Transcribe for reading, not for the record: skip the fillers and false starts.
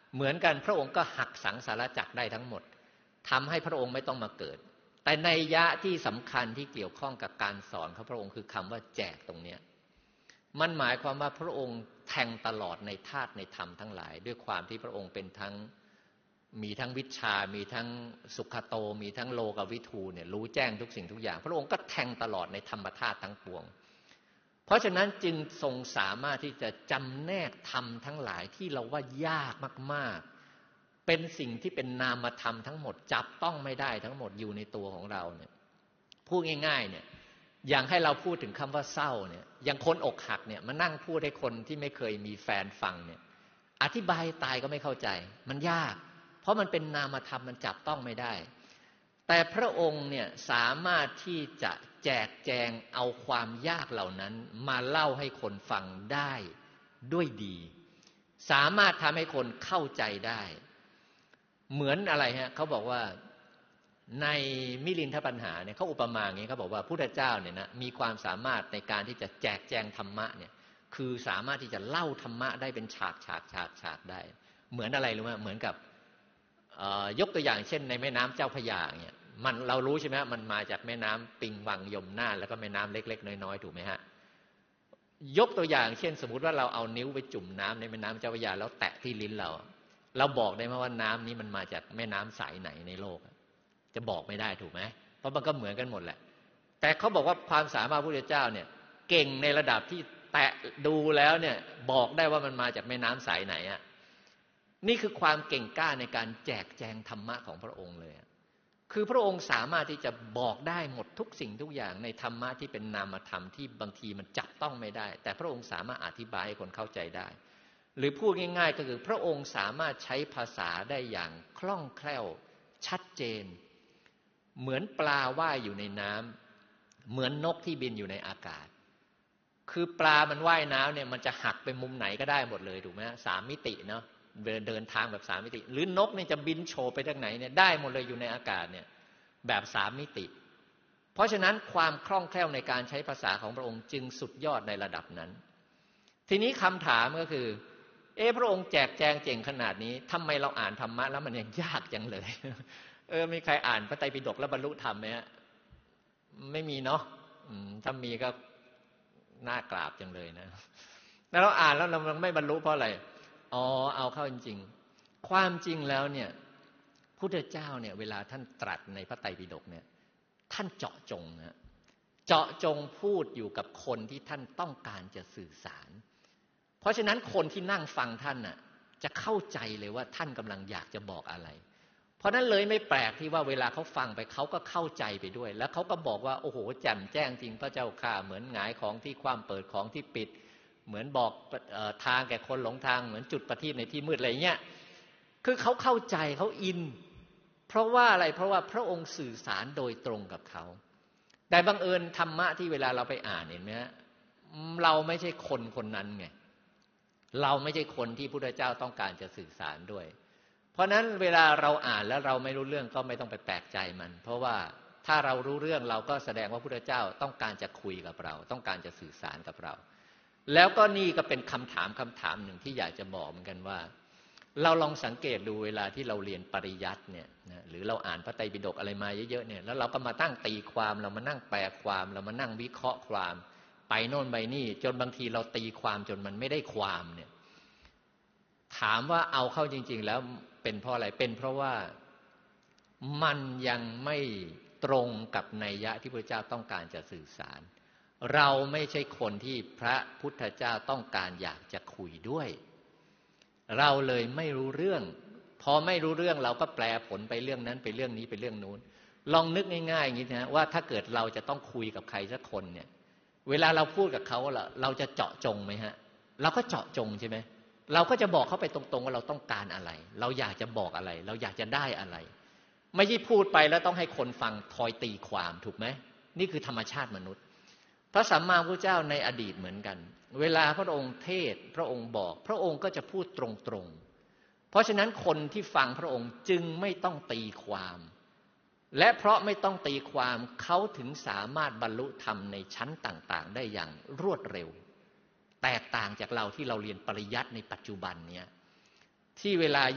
เหมือนกันพระองค์ก็หักสังสารจักรได้ทั้งหมดทำให้พระองค์ไม่ต้องมาเกิดแต่นัยยะที่สำคัญที่เกี่ยวข้องกับการสอนของพระองค์คือคำว่าแจกตรงเนี้ยมันหมายความว่าพระองค์แทงตลอดในธาตุในธรรมทั้งหลายด้วยความที่พระองค์เป็นทั้งมีทั้งวิชามีทั้งสุขโตมีทั้งโลกวิทูเนี่ยรู้แจ้งทุกสิ่งทุกอย่างพระองค์ก็แทงตลอดในธรรมธาตุทั้งปวงเพราะฉะนั้นจึงทรงสามารถที่จะจำแนกธรรมทั้งหลายที่เราว่ายากมากๆเป็นสิ่งที่เป็นนามธรรมทั้งหมดจับต้องไม่ได้ทั้งหมดอยู่ในตัวของเราเนี่ยพูดง่ายๆเนี่ยอย่างให้เราพูดถึงคำว่าเศร้าเนี่ยอย่างคนอกหักเนี่ยมานั่งพูดให้คนที่ไม่เคยมีแฟนฟังเนี่ยอธิบายตายก็ไม่เข้าใจมันยากเพราะมันเป็นนามธรรมมันจับต้องไม่ได้แต่พระองค์เนี่ยสามารถที่จะแจกแจงเอาความยากเหล่านั้นมาเล่าให้คนฟังได้ด้วยดีสามารถทำให้คนเข้าใจได้เหมือนอะไรฮะเขาบอกว่าในมิลินทปัญหาเนี่ยเขาอุปมาอย่างนี้เขาบอกว่าพุทธเจ้าเนี่ยนะมีความสามารถในการที่จะแจกแจงธรรมะเนี่ยคือสามารถที่จะเล่าธรรมะได้เป็นฉากได้เหมือนอะไรรู้ไหมเหมือนกับยกตัวอย่างเช่นในแม่น้ำเจ้าพระยาเนี่ยมันเรารู้ใช่ไหมมันมาจากแม่น้ำปิงวังยมน่านแล้วก็แม่น้ำเล็กๆน้อยๆถูกไหมฮะยกตัวอย่างเช่นสมมุติว่าเราเอานิ้วไปจุ่มน้ำในแม่น้ำเจ้าพระยาแล้วแตะที่ลิ้นเราบอกได้ไหมว่าน้ำนี้มันมาจากแม่น้ำสายไหนในโลกจะบอกไม่ได้ถูกไหมเพราะมันก็เหมือนกันหมดแหละแต่เขาบอกว่าความสามารถพระพุทธเจ้าเนี่ยเก่งในระดับที่แตะดูแล้วเนี่ยบอกได้ว่ามันมาจากแม่น้ำสายไหนอ่ะนี่คือความเก่งกล้าในการแจกแจงธรรมะของพระองค์เลยคือพระองค์สามารถที่จะบอกได้หมดทุกสิ่งทุกอย่างในธรรมะที่เป็นนามธรรมที่บางทีมันจับต้องไม่ได้แต่พระองค์สามารถอธิบายให้คนเข้าใจได้หรือพูดง่ายๆก็คือพระองค์สามารถใช้ภาษาได้อย่างคล่องแคล่วชัดเจนเหมือนปลาว่ายอยู่ในน้ำเหมือนนกที่บินอยู่ในอากาศคือปลามันว่ายน้ำเนี่ยมันจะหักไปมุมไหนก็ได้หมดเลยถูกไหม3 มิติเนาะเดินทางแบบ3 มิติหรือนกเนี่ยจะบินโฉบไปทางไหนเนี่ยได้หมดเลยอยู่ในอากาศเนี่ยแบบ3 มิติเพราะฉะนั้นความคล่องแคล่วในการใช้ภาษาของพระองค์จึงสุดยอดในระดับนั้นทีนี้คำถามก็คือพระองค์แจกแจงเก่งขนาดนี้ทำไมเราอ่านธรรมะแล้วมันยังยากจังเลยมีใครอ่านพระไตรปิฎกแล้วบรรลุธรรมไหมฮะไม่มีเนาะถ้ามีก็น่ากราบจังเลยนะแล้วเราอ่านแล้วเราไม่บรรลุเพราะอะไรเอาเข้าจริงๆความจริงแล้วเนี่ยพุทธเจ้าเนี่ยเวลาท่านตรัสในพระไตรปิฎกเนี่ยท่านเจาะจงนะเจาะจงพูดอยู่กับคนที่ท่านต้องการจะสื่อสารเพราะฉะนั้นคนที่นั่งฟังท่านน่ะจะเข้าใจเลยว่าท่านกำลังอยากจะบอกอะไรเพราะนั้นเลยไม่แปลกที่ว่าเวลาเขาฟังไปเขาก็เข้าใจไปด้วยแล้วเขาก็บอกว่าโอ้โหแจ่มแจ้งจริงพระเจ้าข้าเหมือนหงายของที่คว่ำเปิดของที่ปิดเหมือนบอกทางแก่คนหลงทางเหมือนจุดประทีปในที่มืดอะไรเงี้ยคือเขาเข้าใจเขาอินเพราะว่าอะไรเพราะว่าพระองค์สื่อสารโดยตรงกับเขาแต่บังเอิญธรรมะที่เวลาเราไปอ่านเห็นไหมฮะเราไม่ใช่คนคนนั้นไงเราไม่ใช่คนที่พุทธเจ้าต้องการจะสื่อสารด้วยเพราะนั้นเวลาเราอ่านแล้วเราไม่รู้เรื่องก็ไม่ต้องไปแปลกใจมันเพราะว่าถ้าเรารู้เรื่องเราก็แสดงว่าพุทธเจ้าต้องการจะคุยกับเราต้องการจะสื่อสารกับเราแล้วก็นี่ก็เป็นคำถามหนึ่งที่อยากจะบอกเหมือนกันว่าเราลองสังเกตดูเวลาที่เราเรียนปริยัติเนี่ยนะหรือเราอ่านพระไตรปิฎกอะไรมาเยอะๆเนี่ยแล้วเราก็มาตั้งตีความเรามานั่งแปลความเรามานั่งวิเคราะห์ความไปโน่นไปนี่จนบางทีเราตีความจนมันไม่ได้ความเนี่ยถามว่าเอาเข้าจริงๆแล้วเป็นเพราะอะไรเป็นเพราะว่ามันยังไม่ตรงกับนัยยะที่พระเจ้าต้องการจะสื่อสารเราไม่ใช่คนที่พระพุทธเจ้าต้องการอยากจะคุยด้วยเราเลยไม่รู้เรื่องพอไม่รู้เรื่องเราก็แปลผลไปเรื่องนั้นไปเรื่องนี้ไปเรื่องนู้นลองนึกง่ายๆอย่างนี้นะว่าถ้าเกิดเราจะต้องคุยกับใครสักคนเนี่ยเวลาเราพูดกับเขาเราจะเจาะจงไหมฮะเราก็เจาะจงใช่ไหมเราก็จะบอกเขาไปตรงๆว่าเราต้องการอะไรเราอยากจะบอกอะไรเราอยากจะได้อะไรไม่ใช่พูดไปแล้วต้องให้คนฟังคอยตีความถูกไหมนี่คือธรรมชาติมนุษย์พระสัมมาสัมพุทธเจ้าในอดีตเหมือนกันเวลาพระองค์เทศน์พระองค์บอกพระองค์ก็จะพูดตรงๆเพราะฉะนั้นคนที่ฟังพระองค์จึงไม่ต้องตีความและเพราะไม่ต้องตีความเขาถึงสามารถบรรลุธรรมในชั้นต่างๆได้อย่างรวดเร็วแตกต่างจากเราที่เราเรียนปริยัติในปัจจุบันเนี้ยที่เวลา